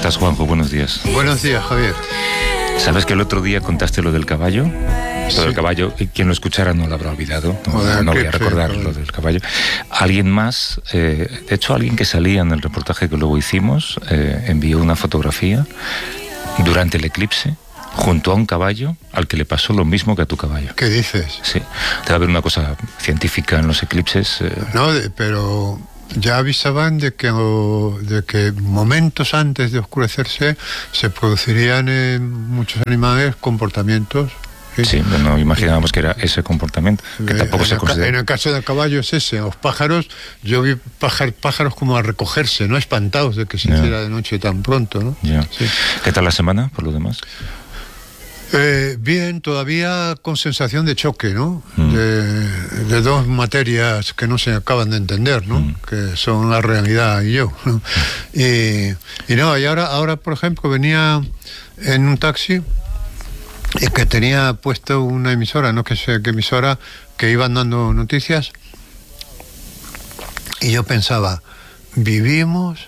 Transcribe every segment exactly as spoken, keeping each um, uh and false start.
estás, Juanjo? Buenos días. Buenos días, Javier. ¿Sabes que el otro día contaste lo del caballo? Lo Sí. del caballo, y quien lo escuchara no lo habrá olvidado. No, Joder, no voy qué a recordar feo. lo del caballo. Alguien más, eh, de hecho, alguien que salía en el reportaje que luego hicimos, eh, envió una fotografía durante el eclipse junto a un caballo al que le pasó lo mismo que a tu caballo. ¿Qué dices? Sí, debe haber una cosa científica en los eclipses. Eh, No, de- pero ya avisaban de que, o- de que momentos antes de oscurecerse se producirían en muchos animales comportamientos. sí, no imaginábamos que era ese comportamiento, que tampoco en se el, ca- considera. en el caso del caballo es ese. Los pájaros, yo vi pájar- pájaros como a recogerse, no espantados de que se Ya. hiciera de noche tan pronto, ¿no? Ya. Sí. ¿Qué tal la semana, por lo demás? Eh, bien, todavía con sensación de choque, ¿no? Mm. De, de dos materias que no se acaban de entender, ¿no? Mm. Que son la realidad y yo, ¿no? Y, y no, y ahora, ahora, por ejemplo, venía en un taxi y que tenía puesto una emisora, no que sé qué emisora, que iban dando noticias, y yo pensaba, vivimos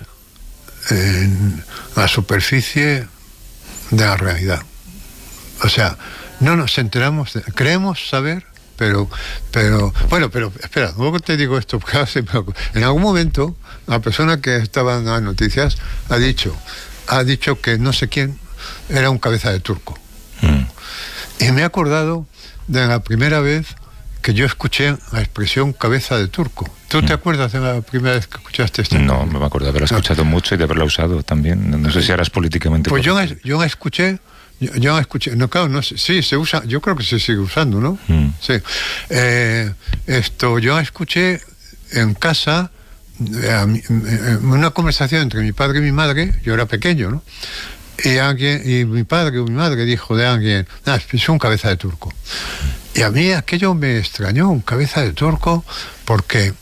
en la superficie de la realidad. O sea, no nos enteramos, de- creemos saber, pero, pero, bueno, pero espera, luego te digo esto, porque ahora se me ocurre. En algún momento, la persona que estaba en las noticias ha dicho, ha dicho que no sé quién era un cabeza de turco. Mm. Y me he acordado de la primera vez que yo escuché la expresión cabeza de turco. ¿Tú te acuerdas de la primera vez que escuchaste esto? No, me acuerdo de haberla escuchado mucho y de haberla usado también. No, no sé si ahora es políticamente Pues yo, correcto. la- yo la escuché, yo, yo la escuché, no, claro, no sé, sí, se usa, yo creo que se sigue usando, ¿no? Mm. Sí. Eh, esto, yo la escuché en casa, eh, a mi- eh, una conversación entre mi padre y mi madre, yo era pequeño, ¿no? Y, alguien, y mi padre o mi madre dijo de alguien, ah, es un cabeza de turco. Y a mí aquello me extrañó, un cabeza de turco, porque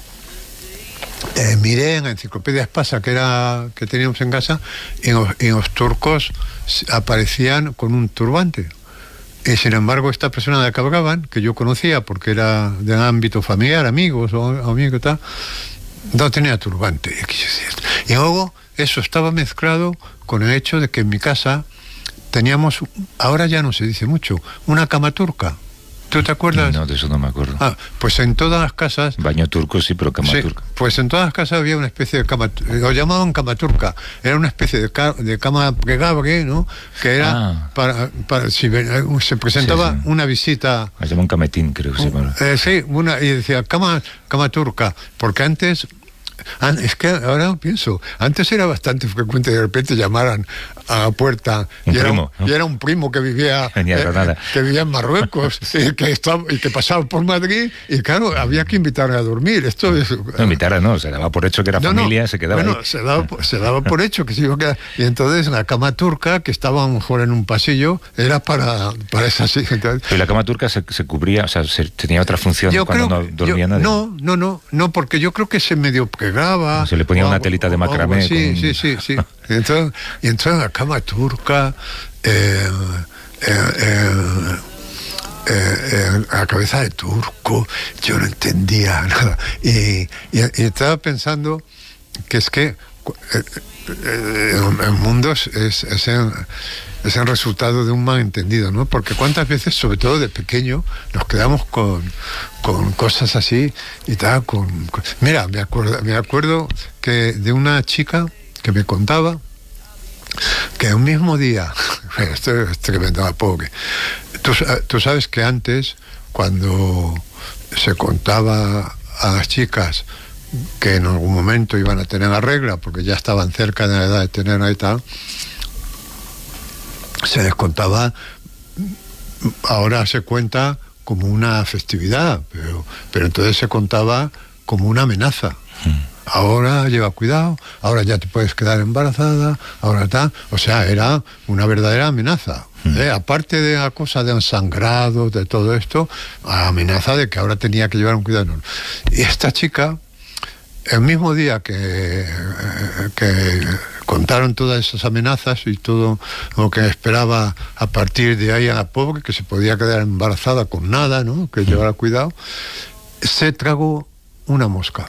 eh, miré en la enciclopedia Espasa que era que teníamos en casa, y los, y los turcos s- aparecían con un turbante. Y sin embargo, esta persona de la que hablaban, que yo conocía porque era del ámbito familiar, amigos o amigos y tal, no tenía turbante. Y quise decir, y luego eso estaba mezclado con el hecho de que en mi casa teníamos, ahora ya no se dice mucho, una cama turca. ¿Tú te acuerdas? No, de eso no me acuerdo. Ah, pues en todas las casas. Baño turco sí, pero cama Sí, turca. pues en todas las casas había una especie de cama, lo llamaban cama turca, era una especie de, ca- de cama plegable, ¿no? Que era Ah. para, para si ven- se presentaba Sí, sí. una visita. Me llaman cametín, creo que se llama. Eh, sí, una, y decía cama, cama turca, porque antes, an- es que ahora pienso, antes era bastante frecuente de repente llamaran a la puerta Un y, era primo, ¿no? y era un primo que vivía, Venía de Granada. que vivía en Marruecos y, que estaba, y que pasaba por Madrid y claro, había que invitarle a dormir. Esto es, No invitara, no, se daba por hecho que era no, no, familia, se quedaba bueno, ahí. se daba, por- se daba por hecho que se iba a quedar. Y entonces la cama turca, que estaba a lo mejor en un pasillo, era para, para esa sí. Entonces, Pero la cama turca se, se cubría, o sea, se- tenía otra función yo cuando creo no que- dormía yo- nadie. No, no, no, no, porque yo creo que se medio plegaba. Se le ponía o una algo- telita de o algo macramé así, con- sí, sí, sí. Y entonces, y entonces la cama turca, eh, eh, eh, eh, eh, la cabeza de turco, yo no entendía nada. Y, y- y estaba pensando que es que cu- eh, eh, el, el mundo es, es, es el, es el resultado de un malentendido, ¿no? Porque cuántas veces, sobre todo de pequeño, nos quedamos con, con cosas así y tal. Con, con- mira, me acuerdo, me acuerdo que de una chica que me contaba que un mismo día, esto es tremendo, pobre. Tú, sa- tú sabes que antes, cuando se contaba a las chicas que en algún momento iban a tener la regla, porque ya estaban cerca de la edad de tenerla y tal, se les contaba, ahora se cuenta como una festividad, pero, pero entonces se contaba como una amenaza. Ahora lleva cuidado, ahora ya te puedes quedar embarazada, ahora tal. O sea, era una verdadera amenaza. ¿eh? Aparte de la cosa de sangrado, de todo esto, la amenaza de que ahora tenía que llevar un cuidado. Y esta chica, el mismo día que, que contaron todas esas amenazas y todo lo que esperaba a partir de ahí a la pobre, que se podía quedar embarazada con nada, ¿no? Que llevara cuidado, se tragó una mosca.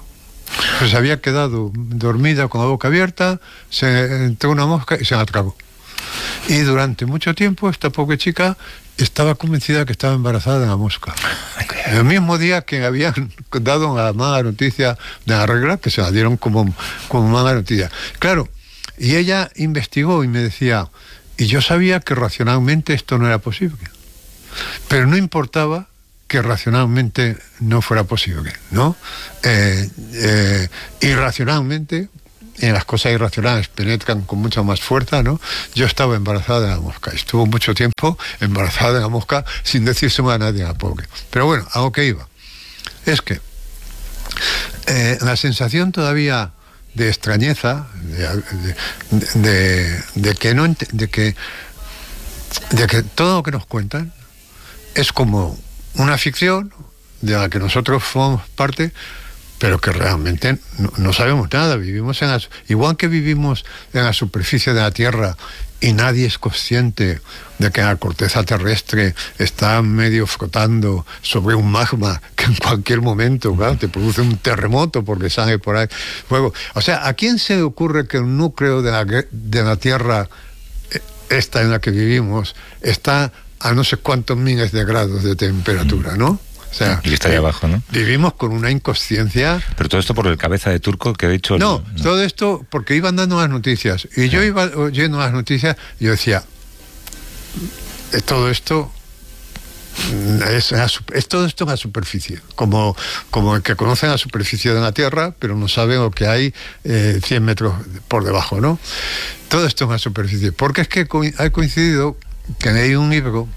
Pues se había quedado dormida con la boca abierta, se entró una mosca y se la tragó. Y durante mucho tiempo esta pobre chica estaba convencida que estaba embarazada de la mosca. El mismo día que habían dado la mala noticia de la regla, que se la dieron como, como mala noticia. Claro, y ella investigó y me decía, y yo sabía que racionalmente esto no era posible, pero no importaba que racionalmente no fuera posible, ¿no? Eh, eh, irracionalmente, en las cosas irracionales penetran con mucha más fuerza, ¿no? Yo estaba embarazada de la mosca. Estuvo mucho tiempo embarazada de la mosca sin decírselo a nadie, a la pobre. Pero bueno, a lo que iba. Es que eh, la sensación todavía de extrañeza, de, de, de, de que no de que, de que todo lo que nos cuentan es como una ficción de la que nosotros formamos parte, pero que realmente no, no sabemos nada. Vivimos en la, igual que vivimos en la superficie de la Tierra y nadie es consciente de que la corteza terrestre está medio flotando sobre un magma que en cualquier momento, claro, te produce un terremoto porque sale por ahí fuego. O sea, ¿a quién se le ocurre que el núcleo de la, de la Tierra, esta en la que vivimos, está a no sé cuántos miles de grados de temperatura, ¿no? O sea, y está ahí abajo, ¿no? Vivimos con una inconsciencia. Pero todo esto por el cabeza de turco que ha dicho... El... No, no, todo esto porque iban dando las noticias. Y yo iba oyendo las noticias y yo decía, todo esto es, es todo esto en la superficie. Como, como el que conoce la superficie de la Tierra, pero no sabe lo que hay eh, cien metros por debajo, ¿no? Todo esto en la superficie. Porque es que ha coincidido que leí un libro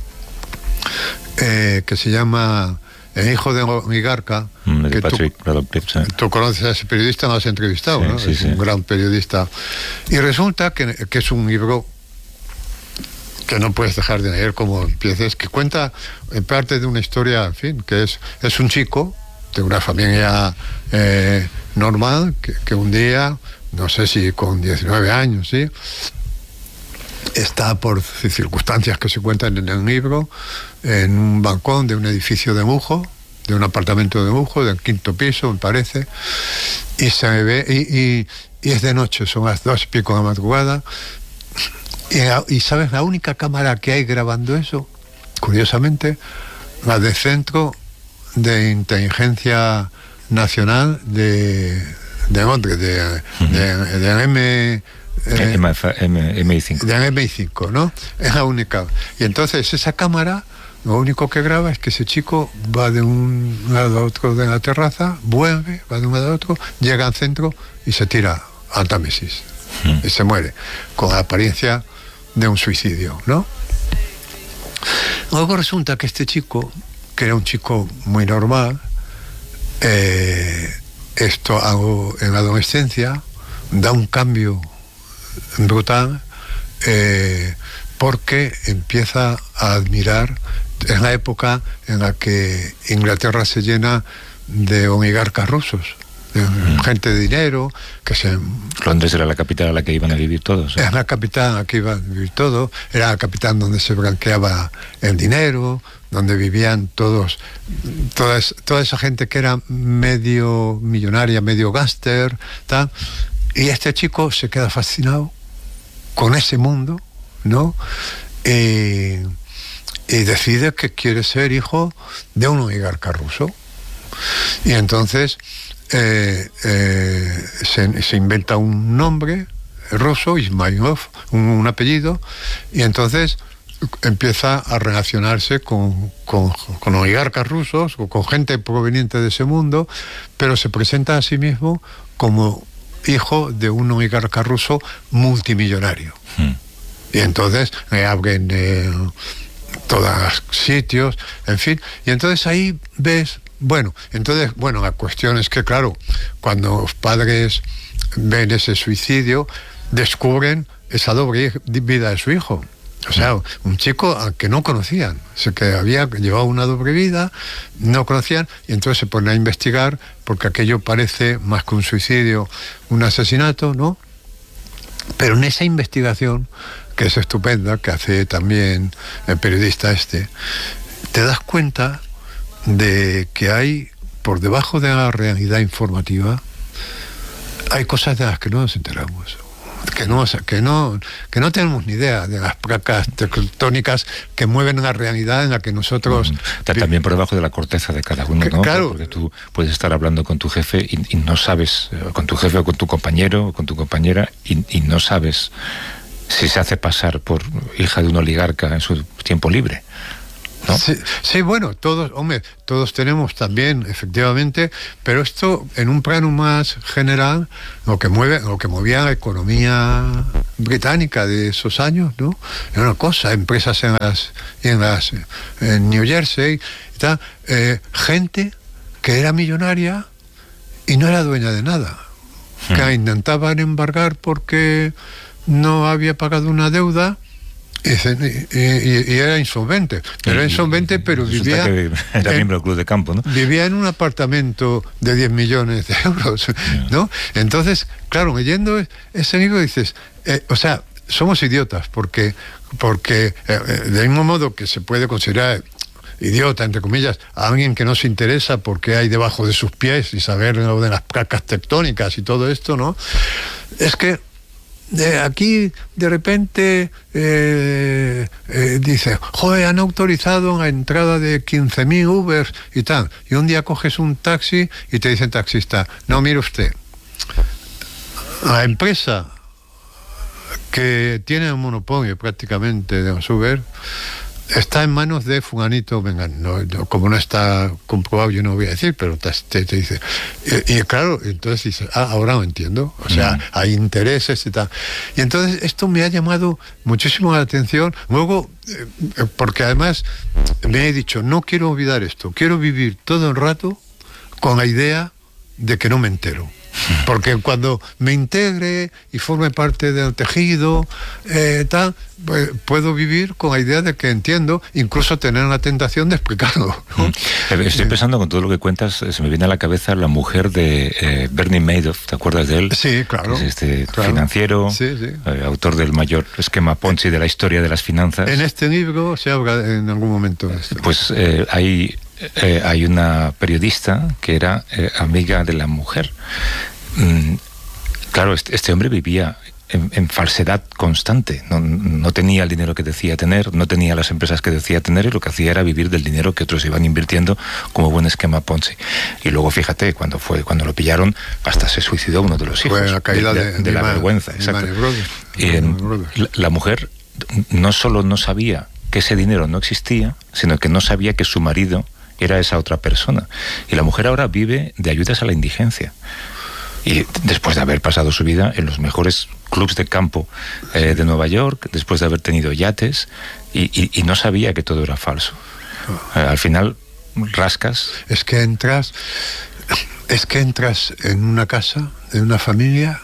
Eh, que se llama El hijo de Oligarca, mm, que Patrick tú, sí. tú conoces a ese periodista, lo has entrevistado, sí, ¿no? Sí, es sí. un gran periodista. Y resulta que, que es un libro que no puedes dejar de leer como empieces, que cuenta en parte de una historia, en fin, que es, es un chico de una familia eh, normal, que, que un día, no sé si con diecinueve años, ¿sí?, está por circunstancias que se cuentan en el libro en un balcón de un edificio de lujo, de un apartamento de lujo, del quinto piso, me parece, y se ve y, y, y es de noche, son las dos y pico de la madrugada, y, y ¿sabes la única cámara que hay grabando eso? Curiosamente, la del Centro de Inteligencia Nacional de, de Londres, de, uh-huh. de, de M... Eh, M I cinco. De M I cinco, ¿no? Es la única. Y entonces esa cámara, lo único que graba es que ese chico va de un lado a otro de la terraza, vuelve, va de un lado a otro, llega al centro y se tira al Támesis. Hmm. Y se muere, con la apariencia de un suicidio, ¿no? Luego resulta que este chico, que era un chico muy normal, eh, esto hago en la adolescencia, da un cambio brutal, eh, porque empieza a admirar, en la época en la que Inglaterra se llena de oligarcas rusos, de mm. gente de dinero, que se... Londres era la capital a la que iban a vivir todos. ¿eh? Era la capital a la que iban a vivir todos, era la capital donde se blanqueaba el dinero, donde vivían todos, toda, toda esa gente que era medio millonaria, medio gángster, tal. Y este chico se queda fascinado con ese mundo, ¿no? Y, y decide que quiere ser hijo de un oligarca ruso. Y entonces eh, eh, se, se inventa un nombre ruso, Ismailov, un, un apellido, y entonces empieza a relacionarse con, con, con oligarcas rusos o con gente proveniente de ese mundo, pero se presenta a sí mismo como hijo de un oligarca ruso multimillonario. Hmm. Y entonces le abren eh, todos los sitios, en fin. Y entonces ahí ves, bueno, entonces, bueno, la cuestión es que, claro, cuando los padres ven ese suicidio, descubren esa doble vida de su hijo. O sea, un chico al que no conocían, o sea, que había llevado una doble vida, no conocían, y entonces se ponen a investigar, porque aquello parece más que un suicidio, un asesinato, ¿no? Pero en esa investigación, que es estupenda, que hace también el periodista este, te das cuenta de que hay, por debajo de la realidad informativa, hay cosas de las que no nos enteramos. Que no, que, no, que no tenemos ni idea de las placas tectónicas que mueven la realidad en la que nosotros... Mm, también por debajo de la corteza de cada uno, ¿no? Claro. Porque tú puedes estar hablando con tu jefe y, y no sabes, con tu jefe o con tu compañero o con tu compañera, y, y no sabes si se hace pasar por hija de un oligarca en su tiempo libre, ¿no? Sí, sí, bueno, todos, hombre, todos tenemos también, efectivamente, pero esto en un plano más general, lo que mueve, lo que movía la economía británica de esos años, ¿no? Era una cosa, empresas en las, en las, en New Jersey, y tal, eh, gente que era millonaria y no era dueña de nada, hmm. que intentaban embargar porque no había pagado una deuda. Y, y, y era insolvente, era insolvente, pero vivía que era en, miembro del club de campo, ¿no? Vivía en un apartamento de diez millones de euros, ¿no? Entonces, claro, leyendo ese libro dices, eh, o sea, somos idiotas, porque, porque eh, del mismo modo que se puede considerar idiota, entre comillas, a alguien que no se interesa porque hay debajo de sus pies y saber lo de las placas tectónicas y todo esto, ¿no? Es que De aquí de repente eh, eh, dice, joder, han autorizado la entrada de quince mil Ubers y tal, y un día coges un taxi y te dice el taxista, no, mire usted, la empresa que tiene un monopolio prácticamente de los Uber está en manos de fulanito, venga, no, no, como no está comprobado yo no voy a decir, pero te, te, te dice, y, y claro, entonces dices, ah, ahora lo entiendo, o sea, mm. hay intereses y tal, y entonces esto me ha llamado muchísimo la atención, luego, eh, porque además me he dicho, no quiero olvidar esto, quiero vivir todo el rato con la idea de que no me entero. Porque cuando me integre y forme parte del tejido, eh, tal, pues puedo vivir con la idea de que entiendo, incluso tener la tentación de explicarlo, ¿no? Estoy pensando, con todo lo que cuentas, se me viene a la cabeza la mujer de eh, Bernie Madoff, ¿te acuerdas de él? Sí, claro. Es este claro. financiero, sí, sí. Eh, autor del mayor esquema Ponzi de la historia de las finanzas. En este libro se habla en algún momento de esto. Pues eh, hay, eh, hay una periodista que era eh, amiga de la mujer. Mm, claro, este, este hombre vivía en, en falsedad constante, no, no tenía el dinero que decía tener, no tenía las empresas que decía tener, y lo que hacía era vivir del dinero que otros iban invirtiendo como buen esquema Ponzi. Y luego, fíjate, cuando fue cuando lo pillaron, hasta se suicidó uno de los hijos. Fue la caída de, de, de, de la Man, vergüenza, exacto. Brothers, y en, la, la mujer no solo no sabía que ese dinero no existía, sino que no sabía que su marido era esa otra persona. Y la mujer ahora vive de ayudas a la indigencia. Y después de haber pasado su vida en los mejores clubs de campo eh, de Nueva York, después de haber tenido yates, y, y, y no sabía que todo era falso. Eh, al final, rascas. Es que entras, es que entras en una casa, en una familia,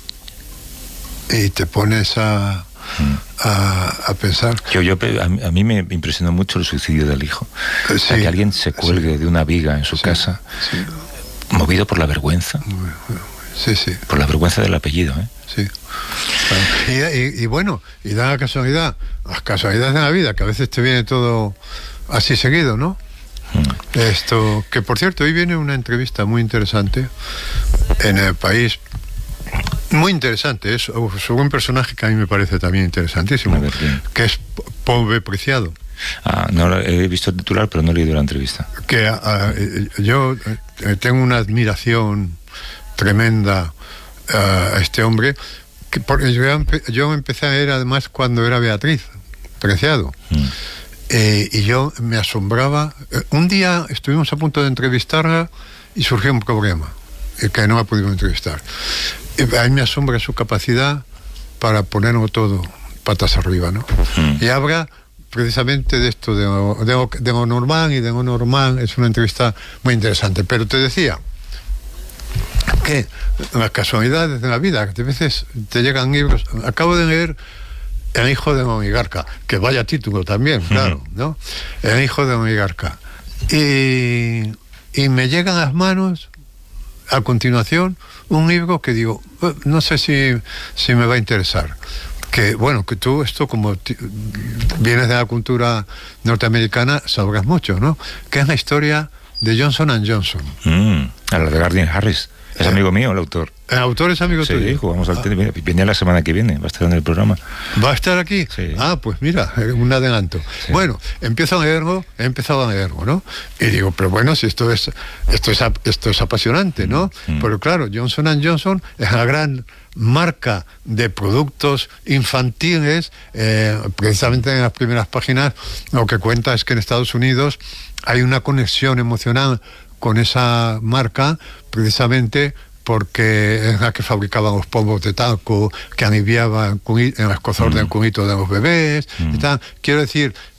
y te pones a, a, a pensar. Yo, yo, a, a mí me impresionó mucho el suicidio del hijo. Sí, o sea, que alguien se cuelgue sí. de una viga en su sí, casa, sí. movido por la vergüenza. Sí, sí. Por la vergüenza del apellido, ¿eh? Sí. Y, y, y bueno, y da la casualidad, las casualidades de la vida, que a veces te viene todo así seguido, ¿no? Mm. Esto, que por cierto, hoy viene una entrevista muy interesante en El País. Muy interesante, es sobre un personaje que a mí me parece también interesantísimo, ver, que es Paul B. Preciado. Ah, no he visto el titular, pero no he leído la entrevista. Que uh, yo uh, tengo una admiración tremenda uh, a este hombre, que porque yo, yo empecé a ver además cuando era Beatriz Preciado. Mm. Eh, y yo me asombraba. Un día estuvimos a punto de entrevistarla y surgió un problema, el que no la pudimos entrevistar. Y a mí me asombra su capacidad para ponerlo todo patas arriba, ¿no? Mm. Y habla precisamente de esto, de, de, de Lenormand y de Lenormand. Es una entrevista muy interesante. Pero te decía que las casualidades de la vida, que a veces te llegan libros. Acabo de leer El hijo de un oligarca, que vaya título también, claro, ¿no? El hijo de un oligarca. Y, y me llegan a las manos, a continuación, un libro que digo, no sé si, si me va a interesar. Que, bueno, que tú esto, como t- vienes de la cultura norteamericana, sabrás mucho, ¿no? Que es la historia de Johnson and Johnson. Mm, a la de Guardian Harris. Es amigo mío, el autor. ¿El autor es amigo sí, tuyo? Sí, jugamos al ah. tenis. Viene la semana que viene, va a estar en el programa. ¿Va a estar aquí? Sí. Ah, pues mira, un adelanto. Sí. Bueno, empiezo a leerlo, he empezado a leerlo, ¿no? Y digo, pero bueno, si esto es esto es, esto es apasionante, ¿no? Mm. Pero claro, Johnson and Johnson es la gran marca de productos infantiles, eh, precisamente en las primeras páginas lo que cuenta es que en Estados Unidos hay una conexión emocional con esa marca, precisamente porque es la que fabricaban los polvos de talco que aliviaban el escozor mm. del cunito de los bebés mm. y tal. Quiero decir,